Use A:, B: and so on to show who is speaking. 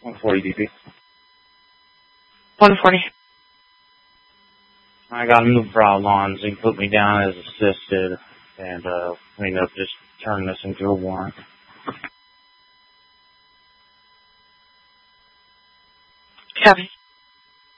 A: 140 DP.
B: 140.
A: I got to move for outlawns. They put me down as assisted, and we end up just turning this into a warrant.
B: Copy.